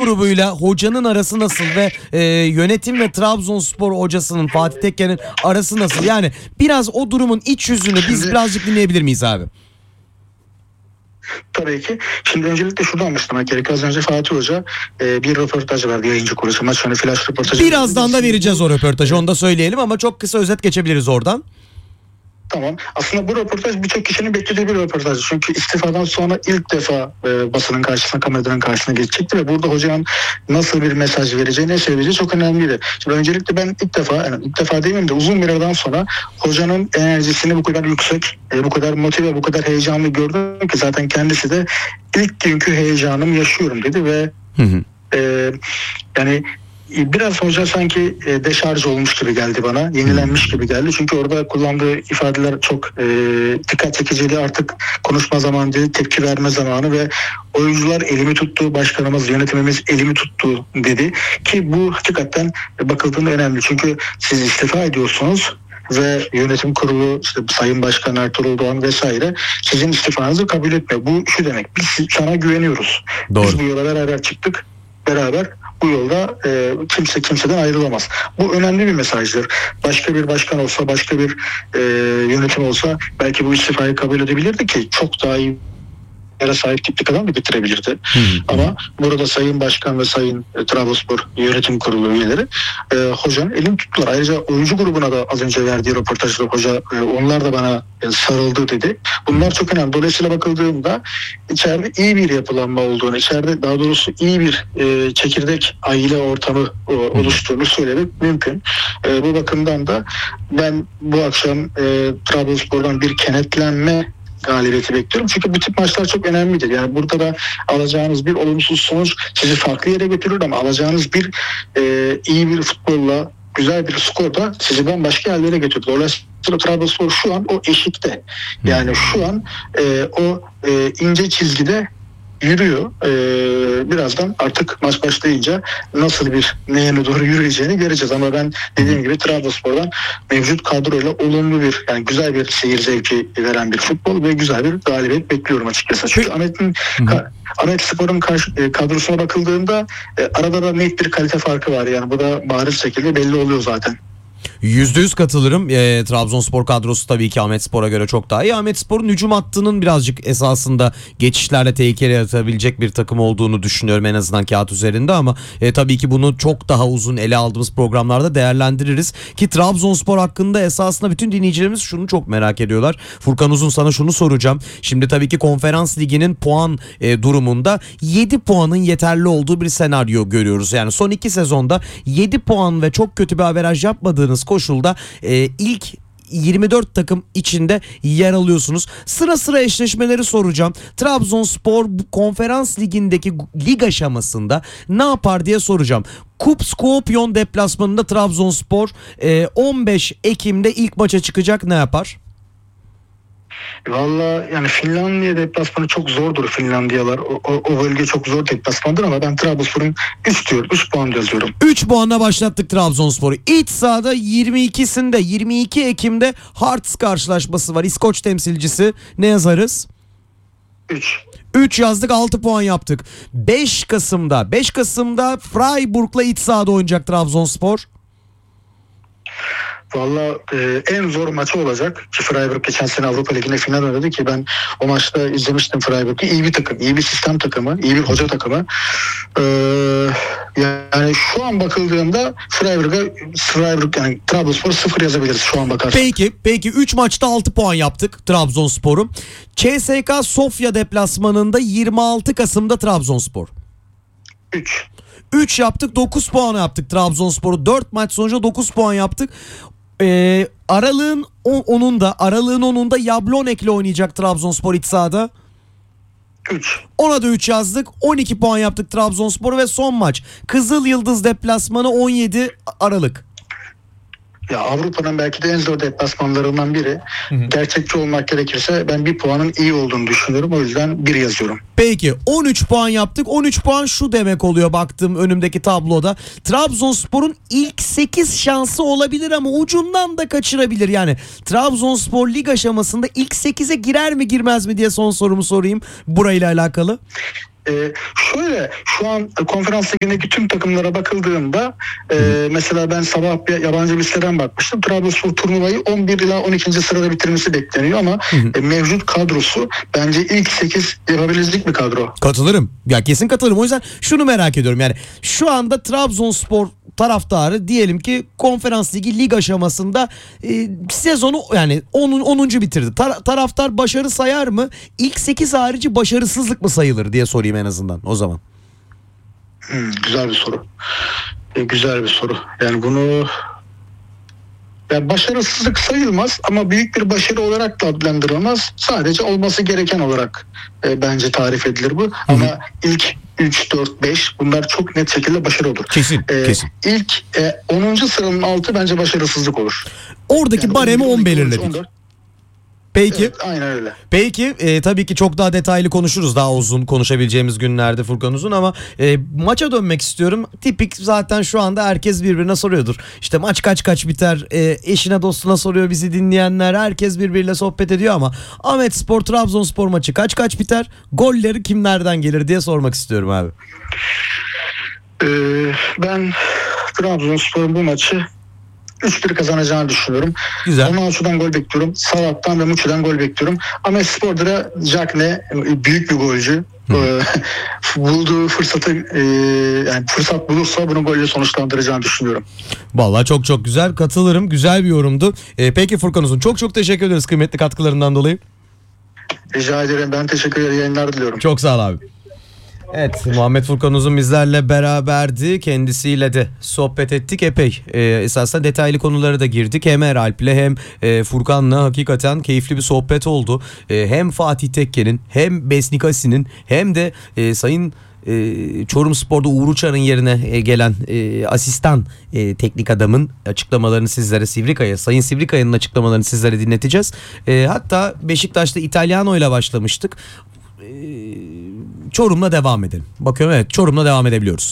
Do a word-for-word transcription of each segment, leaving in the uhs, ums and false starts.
grubuyla hocanın arası nasıl ve e, yönetim ve Trabzonspor hocasının Fatih Tekke'nin arası nasıl? Yani biraz o durumun iç yüzünü biz Şimdi- birazcık dinleyebilir miyiz abi? Tabii ki. Şimdi öncelikle şuradan başlamak gerekiyor. Az önce Fatih Hoca e, bir röportaj verdi yayıncı kuruluşa. Maç sonu flash röportajı. Birazdan da verdi. vereceğiz o röportajı, onu da söyleyelim ama çok kısa özet geçebiliriz oradan. Tamam. Aslında bu röportaj birçok kişinin beklediği bir röportaj. Çünkü istifadan sonra ilk defa e, basının karşısına, kameraların karşısına geçecekti ve burada hocanın nasıl bir mesaj vereceği, ne söyleyeceği çok önemliydi. Şimdi öncelikle ben ilk defa, yani ilk defa demeyeyim de uzun bir aradan sonra hocanın enerjisini bu kadar yüksek, e, bu kadar motive, bu kadar heyecanlı gördüm ki zaten kendisi de ilk günkü heyecanımı yaşıyorum dedi ve Hı hı. e, yani biraz hoca sanki e, deşarj olmuş gibi geldi bana. Yenilenmiş gibi geldi. Çünkü orada kullandığı ifadeler çok e, dikkat çekiciydi. Artık konuşma zamanı dedi, tepki verme zamanı ve oyuncular elimi tuttu, başkanımız, yönetimimiz elimi tuttu dedi. Ki bu hakikaten bakıldığında önemli. Çünkü siz istifa ediyorsunuz ve yönetim kurulu, işte Sayın Başkan Ertuğrul Doğan vesaire sizin istifanızı kabul etmiyor. Bu şu demek, biz sana güveniyoruz. Doğru. Biz bu yola beraber çıktık. Beraber bu yolda e, kimse kimseden ayrılamaz. Bu önemli bir mesajdır. Başka bir başkan olsa, başka bir e, yönetim olsa belki bu istifayı kabul edebilirdi ki çok daha iyi yere sahip tiplik adam da bitirebilirdi. Hı hı. Ama burada Sayın Başkan ve Sayın e, Trabzonspor Yönetim Kurulu üyeleri e, hocanın elini tuttular. Ayrıca oyuncu grubuna da az önce verdiği röportajda hoca e, onlar da bana e, sarıldı dedi. Bunlar çok önemli. Dolayısıyla bakıldığında içeride iyi bir yapılanma olduğunu, içeride daha doğrusu iyi bir e, çekirdek aile ortamı e, oluştuğunu söylemek mümkün. E, bu bakımdan da ben bu akşam e, Trabzonspor'dan bir kenetlenme galibiyeti bekliyorum. Çünkü bu tip maçlar çok önemlidir. Yani burada da alacağınız bir olumsuz sonuç sizi farklı yere götürür ama alacağınız bir e, iyi bir futbolla, güzel bir skor da sizi bambaşka yerlere götürür. Dolayısıyla Trabzonspor şu an o eşikte. Yani şu an e, o e, ince çizgide yürüyor. Ee, birazdan artık maç başlayınca nasıl bir neye doğru yürüyeceğini göreceğiz. Ama ben dediğim gibi Trabzonspor'dan mevcut kadroyla olumlu bir, yani güzel bir seyir zevki veren bir futbol ve güzel bir galibiyet bekliyorum açıkçası. Çünkü Ahmet'in ka- Ahmet Spor'un karşı, e, kadrosuna bakıldığında e, arada da net bir kalite farkı var. Yani bu da bariz şekilde belli oluyor zaten. yüzde yüz katılırım. E, Trabzonspor kadrosu tabii ki Ahmetspor'a göre çok daha iyi. Ahmetspor'un hücum hattının birazcık esasında geçişlerle tehlikeli yaratabilecek bir takım olduğunu düşünüyorum en azından kağıt üzerinde ama e, tabii ki bunu çok daha uzun ele aldığımız programlarda değerlendiririz. Ki Trabzonspor hakkında esasında bütün dinleyicilerimiz şunu çok merak ediyorlar. Furkan Uzun, sana şunu soracağım. Şimdi tabii ki Konferans Ligi'nin puan e, durumunda yedi puanın yeterli olduğu bir senaryo görüyoruz. Yani son iki sezonda yedi puan ve çok kötü bir averaj yapmadığınız koşulda e, ilk yirmi dört takım içinde yer alıyorsunuz. Sıra sıra eşleşmeleri soracağım. Trabzonspor bu Konferans Ligi'ndeki lig aşamasında ne yapar diye soracağım. Kup Skopje deplasmanında Trabzonspor e, on beş Ekim'de ilk maça çıkacak, ne yapar? Valla yani Finlandiya deplasmanı çok zordur Finlandiyalar. O, o, o bölge çok zor deplasmandır ama ben Trabzonspor'un üç diyorum. üç puan yazıyorum. üç puanla başlattık Trabzonspor'u. İç sahada yirmi ikisinde yirmi iki Ekim'de Hearts karşılaşması var. İskoç temsilcisi, ne yazarız? üç. üç yazdık, altı puan yaptık. beş Kasım'da beş Kasım'da Freiburg'la iç sahada oynayacak Trabzonspor. Valla e, en zor maçı olacak ki Freiburg geçen sene Avrupa Ligi'nde final oynadı ki ben o maçta izlemiştim Freiburg'u. İyi bir takım, iyi bir sistem takımı, iyi bir hoca takımı. Ee, yani şu an bakıldığında Freiburg'a Freiburg yani Trabzonspor sıfır yazabiliriz şu an bakarsak. Peki, peki üç maçta altı puan yaptık Trabzonspor'u. C S K A Sofya deplasmanında yirmi altı Kasım'da Trabzonspor. üç. üç yaptık, dokuz puan yaptık Trabzonspor'u. dört maç sonucu dokuz puan yaptık. Ee, aralığın onunda, aralığın onunda Jablonek'le oynayacak Trabzonspor iç sahada. üç. Ona da üç yazdık. on iki puan yaptık Trabzonspor ve son maç Kızıl Yıldız deplasmanı on yedi Aralık. Ya Avrupa'nın belki de en zor deplasmanlarından biri. Hı hı. Gerçekçi olmak gerekirse ben bir puanın iyi olduğunu düşünüyorum. O yüzden bir yazıyorum. Peki on üç puan yaptık. on üç puan şu demek oluyor baktığım önümdeki tabloda. Trabzonspor'un ilk sekiz şansı olabilir ama ucundan da kaçırabilir. Yani Trabzonspor lig aşamasında ilk sekize girer mi girmez mi diye son sorumu sorayım burayla alakalı. Ee, şöyle şu an konferans ligindeki tüm takımlara bakıldığında e, mesela ben sabah bir yabancı bir siteden bakmıştım. Trabzonspor turnuvayı on bir ila on ikinci sırada bitirmesi bekleniyor ama e, mevcut kadrosu bence ilk sekiz yapabilecek bir kadro. Katılırım. Ya kesin katılırım. O yüzden şunu merak ediyorum. Yani şu anda Trabzonspor taraftarı diyelim ki konferans ligi lig aşamasında e, sezonu yani on onuncu bitirdi. Tar- taraftar başarı sayar mı? İlk sekiz harici başarısızlık mı sayılır diye sorayım en azından o zaman. Hmm, güzel bir soru. E, güzel bir soru. Yani bunu yani başarısızlık sayılmaz ama büyük bir başarı olarak da adlandırılmaz. Sadece olması gereken olarak e, bence tarif edilir bu. Hı-hı. Ama ilk üç, dört, beş bunlar çok net şekilde başarı olur. Kesin, e, kesin. İlk e, onuncu sıranın altı bence başarısızlık olur. Oradaki yani baremi on belirledik. on dört Peki. Evet, aynen öyle. Peki e, tabii ki çok daha detaylı konuşuruz. Daha uzun konuşabileceğimiz günlerde Furkan Uzun ama e, maça dönmek istiyorum. Tipik zaten şu anda herkes birbirine soruyordur. İşte maç kaç kaç biter? E, eşine dostuna soruyor bizi dinleyenler. Herkes birbiriyle sohbet ediyor ama Ahmetspor Trabzonspor maçı kaç kaç biter? Golleri kimlerden gelir diye sormak istiyorum abi. Ee, ben Trabzonspor'un bu maçı üç bir kazanacağını düşünüyorum. Güzel. Onaçu'dan gol bekliyorum. Salat'tan ve Muçu'dan gol bekliyorum. Ahmetspor'da da Jackne büyük bir golcü. Ee, bulduğu fırsatı e, yani fırsat bulursa bunu golle sonuçlandıracağını düşünüyorum. Vallahi çok çok güzel, katılırım. Güzel bir yorumdu. Ee, peki Furkan Uzun, çok çok teşekkür ederiz kıymetli katkılarından dolayı. Rica ederim. Ben teşekkür ederim. Yayınlar diliyorum. Çok sağ ol abi. Evet, Muhammed Furkan Uzun bizlerle beraberdi. Kendisiyle de sohbet ettik epey. Ee, esasında detaylı konulara da girdik. Hem Eralp'le hem e, Furkan'la hakikaten keyifli bir sohbet oldu. E, hem Fatih Tekke'nin hem Besnikasi'nin hem de e, Sayın e, Çorumspor'da Uğur Uçar'ın yerine e, gelen e, asistan e, teknik adamın açıklamalarını sizlere Sivrikaya, Sayın Sivrikaya'nın açıklamalarını sizlere dinleteceğiz. E, hatta Beşiktaş'ta İtalyano ile başlamıştık. Çorum'la devam edelim. Bakıyorum, evet, Çorum'la devam edebiliyoruz.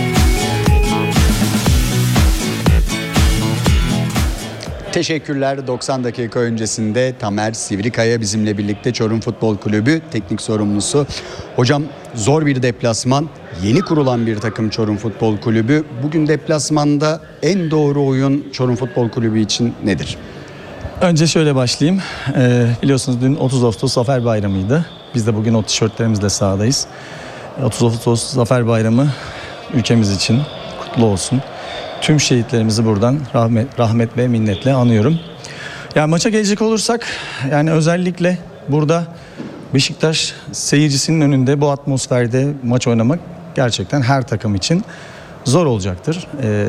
Teşekkürler. doksan dakika öncesinde Tamer Sivrikaya bizimle birlikte, Çorum Futbol Kulübü teknik sorumlusu. Hocam, zor bir deplasman. Yeni kurulan bir takım Çorum Futbol Kulübü. Bugün deplasmanda en doğru oyun Çorum Futbol Kulübü için nedir? Önce şöyle başlayayım. Ee, biliyorsunuz dün otuz Ağustos Zafer Bayramı'ydı. Biz de bugün o tişörtlerimizle sahadayız. otuz Ağustos Zafer Bayramı ülkemiz için kutlu olsun. Tüm şehitlerimizi buradan rahmet, rahmet ve minnetle anıyorum. Yani maça gelecek olursak, yani özellikle burada Beşiktaş seyircisinin önünde bu atmosferde maç oynamak gerçekten her takım için zor olacaktır. Ee,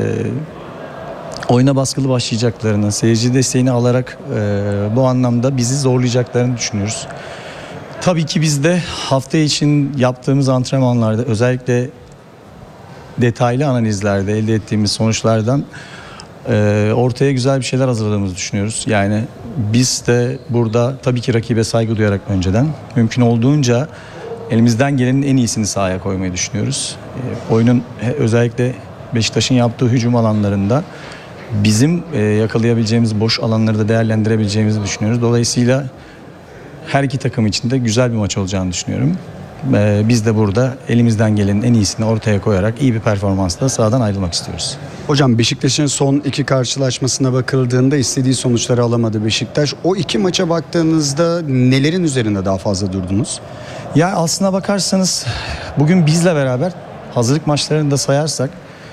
oyuna baskılı başlayacaklarını, seyirci desteğini alarak e, bu anlamda bizi zorlayacaklarını düşünüyoruz. Tabii ki biz de hafta için yaptığımız antrenmanlarda, özellikle detaylı analizlerde elde ettiğimiz sonuçlardan e, ortaya güzel bir şeyler hazırladığımızı düşünüyoruz. Yani biz de burada tabii ki rakibe saygı duyarak önceden mümkün olduğunca elimizden gelenin en iyisini sahaya koymayı düşünüyoruz. E, oyunun özellikle Beşiktaş'ın yaptığı hücum alanlarında bizim e, yakalayabileceğimiz boş alanları da değerlendirebileceğimizi düşünüyoruz. Dolayısıyla her iki takım için de güzel bir maç olacağını düşünüyorum. E, biz de burada elimizden gelenin en iyisini ortaya koyarak iyi bir performansla sahadan ayrılmak istiyoruz. Hocam, Beşiktaş'ın son iki karşılaşmasına bakıldığında istediği sonuçları alamadı Beşiktaş. O iki maça baktığınızda nelerin üzerinde daha fazla durdunuz? Ya aslına bakarsanız bugün bizle beraber hazırlık maçlarını da sayarsak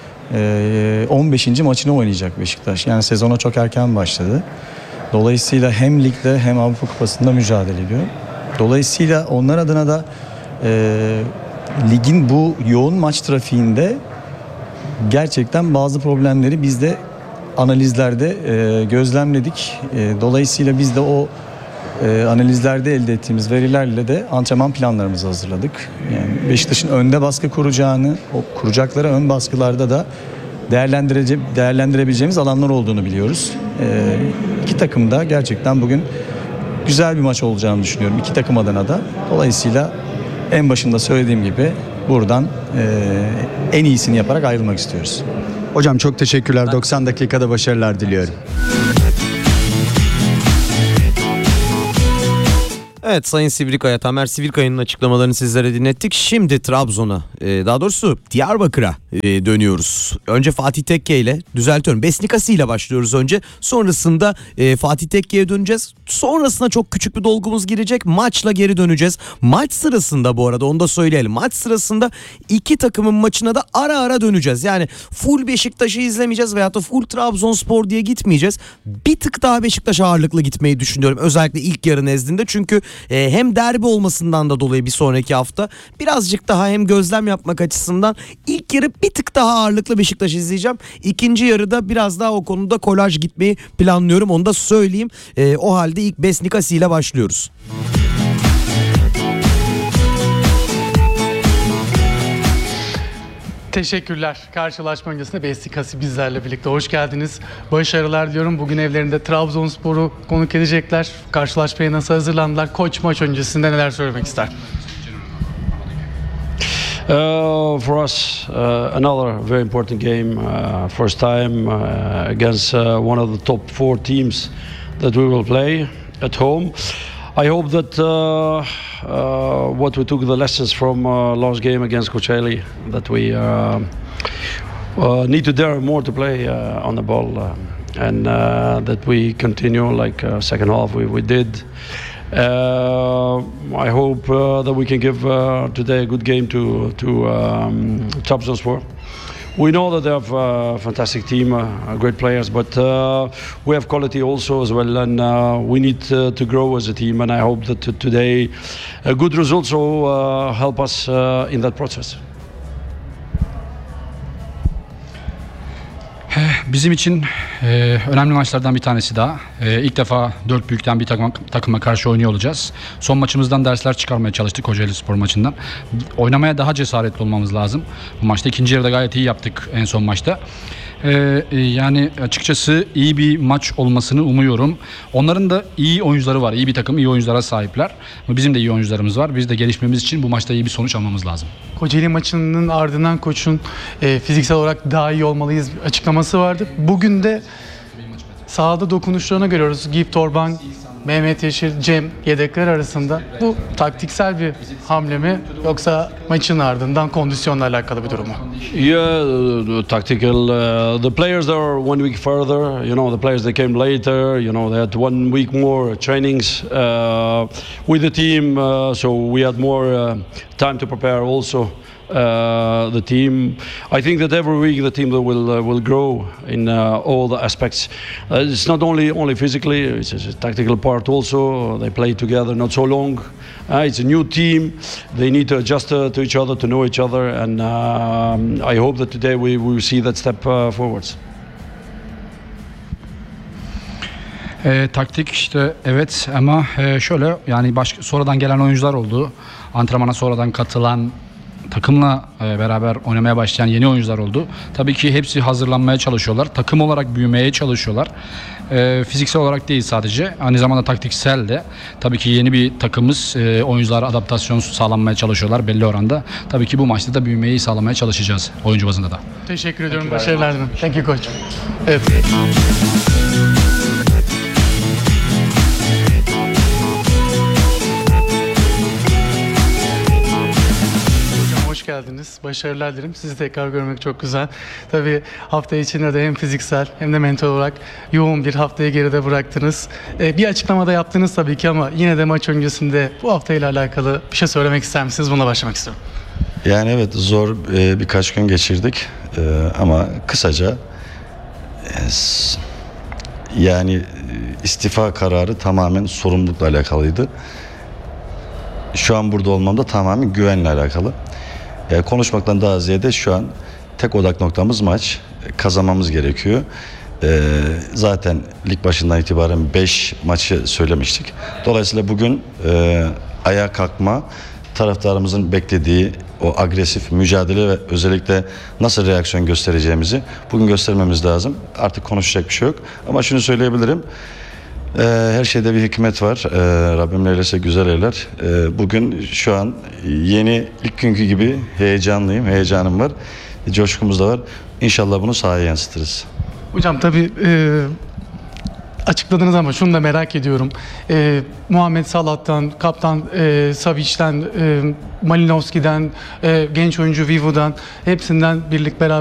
on beşinci maçını oynayacak Beşiktaş. Yani sezona çok erken başladı. Dolayısıyla hem ligde hem Avrupa Kupası'nda mücadele ediyor. Dolayısıyla onlar adına da e, ligin bu yoğun maç trafiğinde gerçekten bazı problemleri biz de analizlerde e, gözlemledik. E, dolayısıyla biz de o e, analizlerde elde ettiğimiz verilerle de antrenman planlarımızı hazırladık. Yani Beşiktaş'ın önde baskı kuracağını, o kuracakları ön baskılarda da değerlendirece, değerlendirebileceğimiz alanlar olduğunu biliyoruz. E, iki takım da gerçekten bugün güzel bir maç olacağını düşünüyorum. İki takım adına da. Dolayısıyla en başında söylediğim gibi buradan e, en iyisini yaparak ayrılmak istiyoruz. Hocam çok teşekkürler. doksan dakikada başarılar diliyorum. Evet, Sayın Sivrikaya, Tamer Sivrikaya'nın açıklamalarını sizlere dinlettik. Şimdi Trabzon'a, e, daha doğrusu Diyarbakır'a e, dönüyoruz. Önce Fatih Tekke ile, düzeltiyorum, Besnikası ile başlıyoruz önce. Sonrasında e, Fatih Tekke'ye döneceğiz. Sonrasında çok küçük bir dolgumuz girecek. Maçla geri döneceğiz. Maç sırasında, bu arada onu da söyleyelim. Maç sırasında iki takımın maçına da ara ara döneceğiz. Yani full Beşiktaş'ı izlemeyeceğiz veyahut da full Trabzonspor diye gitmeyeceğiz. Bir tık daha Beşiktaş ağırlıklı gitmeyi düşünüyorum. Özellikle ilk yarı nezdinde. Çünkü e, hem derbi olmasından da dolayı bir sonraki hafta birazcık daha hem gözlem yapmak açısından ilk yarı bir tık daha ağırlıklı Beşiktaş izleyeceğim. İkinci yarıda biraz daha o konuda kolaj gitmeyi planlıyorum. Onu da söyleyeyim. E, o halde ilk Besnikası ile başlıyoruz. Teşekkürler. Karşılaşma öncesinde Besnikası bizlerle birlikte. Hoş geldiniz. Başarılar diliyorum. Bugün evlerinde Trabzonspor'u konuk edecekler. Karşılaşmaya nasıl hazırlandılar? Koç maç öncesinde neler söylemek ister? Uh, for us, uh, another very important game. Uh, first time uh, against uh, one of the top four teams that we will play at home. I hope that uh, uh, what we took the lessons from uh, last game against Kocaeli, that we uh, uh, need to dare more to play uh, on the ball, uh, and uh, that we continue like uh, second half we, we did. Uh, I hope uh, that we can give uh, today a good game to to um, Trabzonspor. We know that they have a fantastic team, uh, great players, but uh, we have quality also as well, and uh, we need uh, to grow as a team. And I hope that t- today a good results will uh, help us uh, in that process. Bizim için e, önemli maçlardan bir tanesi daha. E, ilk defa dört büyükten bir takıma, takıma karşı oynuyor olacağız. Son maçımızdan dersler çıkarmaya çalıştık Kocaelispor maçından. Oynamaya daha cesaretli olmamız lazım. Bu maçta ikinci yarıda gayet iyi yaptık en son maçta. Ee, yani açıkçası iyi bir maç olmasını umuyorum. Onların da iyi oyuncuları var. İyi bir takım, iyi oyunculara sahipler. Bizim de iyi oyuncularımız var. Biz de gelişmemiz için bu maçta iyi bir sonuç almamız lazım. Kocaeli maçının ardından koçun e, fiziksel olarak daha iyi olmalıyız açıklaması vardı. Bugün de sahada dokunuşlarına görüyoruz. Giyip Torban, Mehmet Yeşil, Cem yedekler arasında. Bu taktiksel bir hamle mi yoksa maçın ardından kondisyonla alakalı bir durum mu? Yeah, the tactical. Uh, the players that are one week further. You know, the players that came later. You know, they had one week more trainings uh, with the team, uh, so we had more uh, time to prepare also. Uh, the team. I think that every week the team will uh, will grow in uh, all the aspects. Uh, it's not only only physically; it's a tactical part also. They play together not so long. Uh, it's a new team. They need to adjust uh, to each other, to know each other, and um, I hope that today we will see that step uh, forwards. E, taktik işte evet ama e, şöyle yani başka sonradan gelen oyuncular oldu. Antrenmana sonradan katılan, takımla beraber oynamaya başlayan yeni oyuncular oldu. Tabii ki hepsi hazırlanmaya çalışıyorlar. Takım olarak büyümeye çalışıyorlar. E, fiziksel olarak değil sadece. Aynı zamanda taktiksel de. Tabii ki yeni bir takımız. E, oyuncular adaptasyon sağlanmaya çalışıyorlar belli oranda. Tabii ki bu maçta da büyümeyi sağlamaya çalışacağız oyuncu bazında da. Teşekkür ediyorum. Başarılar dilerim. Thank you coach. Evet. Hoş geldiniz. Başarılar dilerim. Sizi tekrar görmek çok güzel. Tabii hafta içinde de hem fiziksel hem de mental olarak yoğun bir haftayı geride bıraktınız. Ee, bir açıklamada yaptınız tabii ki ama yine de maç öncesinde bu haftayla alakalı bir şey söylemek ister misiniz? Bununla başlamak istiyorum. Yani evet zor e, birkaç gün geçirdik e, ama kısaca e, s- yani e, istifa kararı tamamen sorumlulukla alakalıydı. Şu an burada olmam da tamamen güvenle alakalı. E, konuşmaktan daha ziyade şu an tek odak noktamız maç. E, kazanmamız gerekiyor. E, zaten lig başından itibaren beş maçı söylemiştik. Dolayısıyla bugün e, ayağa kalkma, taraftarımızın beklediği o agresif mücadele ve özellikle nasıl reaksiyon göstereceğimizi bugün göstermemiz lazım. Artık konuşacak bir şey yok. Ama şunu söyleyebilirim. Ee, her şeyde bir hikmet var. Ee, Rabbim neylese güzel eyler. Ee, bugün şu an yeni ilk günkü gibi heyecanlıyım. Heyecanım var. Coşkumuz da var. İnşallah bunu sahaya yansıtırız. Hocam tabii e, açıkladınız ama şunu da merak ediyorum. Ee, Muhammed Salah'tan, kaptan e, Savic'ten, e, Malinovski'den, e, genç oyuncu Vivu'dan hepsinden birlik beraber